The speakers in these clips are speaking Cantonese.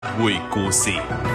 會故事。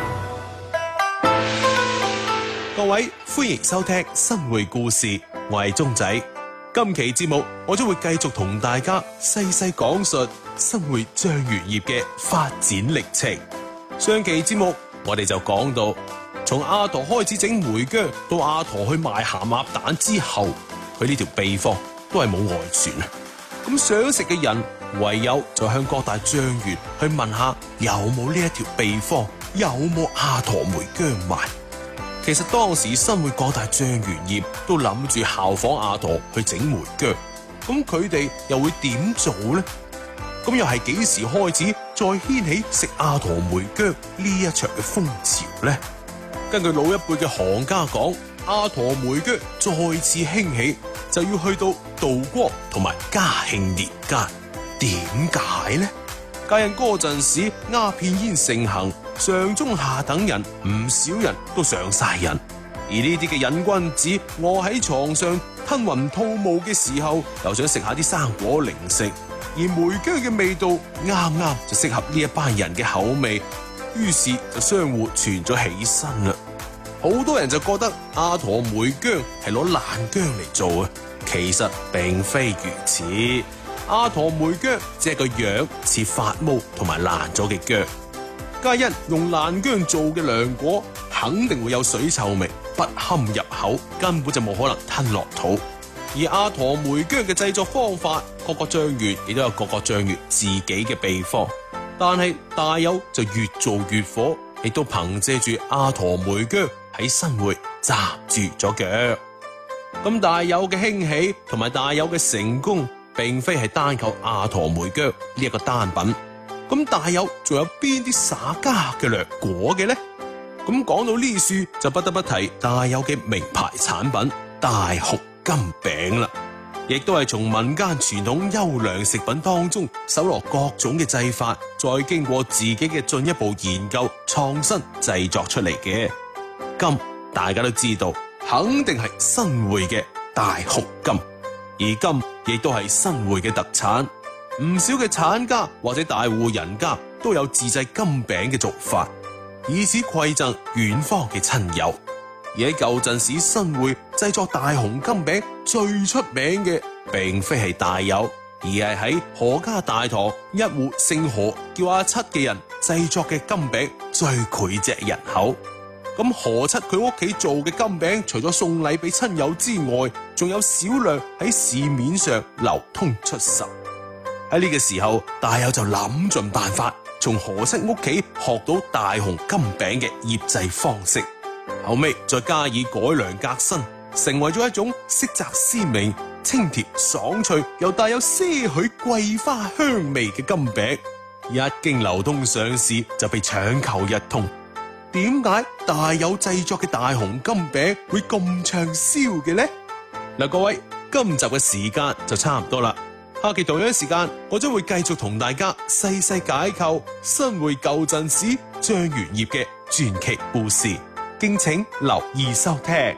各位歡迎收聽新會故事，我係鐘仔。今期節目我將會繼續同大家細細講述新會醬園業嘅發展歷程。上期節目我哋就講到，從阿駝開始整梅薑，到阿駝去賣鹹鴨蛋之後，佢呢條秘方都係冇外傳啊。咁想食嘅人唯有就向各大醬園去問下有冇呢一條秘方，有冇阿駝梅薑賣。其實當時新會各大醬園業都諗住效仿阿駝去整梅薑，咁佢哋又會點做呢？咁又係幾時開始再掀起食阿駝梅薑呢一場嘅風潮呢？根據老一輩嘅行家講，阿駝梅薑再次興起就要去到道光同埋嘉慶年間。點解呢？皆因嗰陣時鴉片煙盛行，上中下等人唔少人都上晒癮，而呢啲嘅癮君子臥喺床上吞雲吐霧嘅時候，又想食下啲生果零食，而梅薑嘅味道啱啱就適合呢一班人嘅口味，於是就相互傳咗起身啦。好多人就覺得阿駝梅薑係攞爛薑嚟做啊，其實並非如此。阿駝梅薑只係個樣似發毛同埋爛咗嘅薑，皆因用爛薑做嘅涼果肯定會有水臭味，不堪入口，根本就冇可能吞落肚。而阿駝梅薑嘅製作方法，各個醬園亦都有各個醬園自己嘅秘方，但係大有就越做越火，亦都憑借住阿駝梅薑喺新會站住咗腳。咁大有嘅興起同埋大有嘅成功，並非係單靠阿駝梅薑呢一個單品。咁大有仲有邊啲耍家嘅涼果嘅呢？咁講到呢處就不得不提大有嘅名牌產品大紅金餅啦，亦都係從民間傳統優良食品當中搜羅各種嘅製法，再經過自己嘅進一步研究創新製作出嚟嘅。金大家都知道，肯定係新會嘅大紅金，而金亦都係新會嘅特產。唔少嘅產家或者大戶人家都有自製金餅嘅做法，以此饋贈遠方嘅親友。而喺舊陣時，新會製作大紅金餅最出名嘅，並非係大有，而係喺何家大堂一戶姓何叫阿七嘅人製作嘅金餅最膾炙人口。咁何七佢屋企做嘅金餅，除咗送禮俾親友之外，仲有少量喺市面上流通出售。喺呢個時候，大有就諗盡辦法，從何七屋企學到大紅金餅嘅醃製方式，後尾再加以改良革新，成為咗一種色澤鮮明、清甜爽脆又帶有些許桂花香味嘅金餅。一經流通上市，就被搶購一空。點解大有製作嘅大紅金餅會咁暢銷嘅呢？嗱，各位，今集嘅時間就差唔多啦。下期同樣時間，我將會繼續同大家細細解構新會舊陣時醬園業嘅傳奇故事，敬請留意收聽。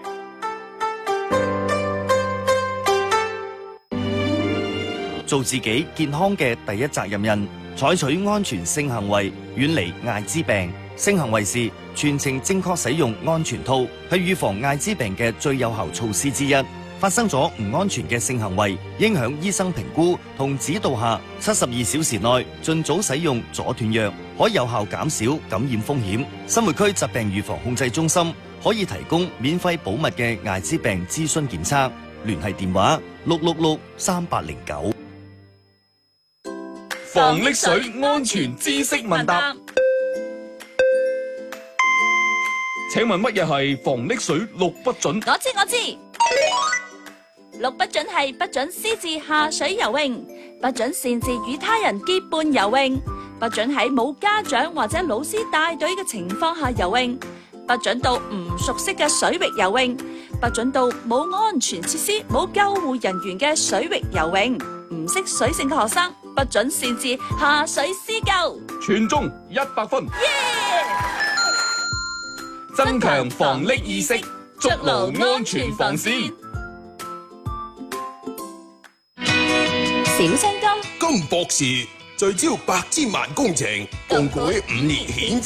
做自己健康嘅第一責任人，採取安全性行為，遠離艾滋病。性行為時全程正確使用安全套，係預防艾滋病嘅最有效措施之一。發生咗唔安全嘅性行為，應響醫生評估同指導下，72小時內盡早使用阻斷藥，可有效減少感染風險。新會區疾病預防控制中心可以提供免費保密嘅艾滋病諮詢檢測，聯繫電話6663809。 防溺水安全知識問答，請問乜嘢係防溺水六不准？ 我知。六不准係不准私自下水游泳，不准擅自與他人結伴游泳，不准喺冇家長或者老師帶隊嘅情況下游泳，不准到唔熟悉嘅水域游泳，不准到冇安全設施、冇救護人員嘅水域游泳。唔識水性嘅學生，不准擅自下水施救。 全中100分。增強防溺意識，築牢安全防線。 小青金， 金博士， 聚焦百千萬工程，共舉5年顯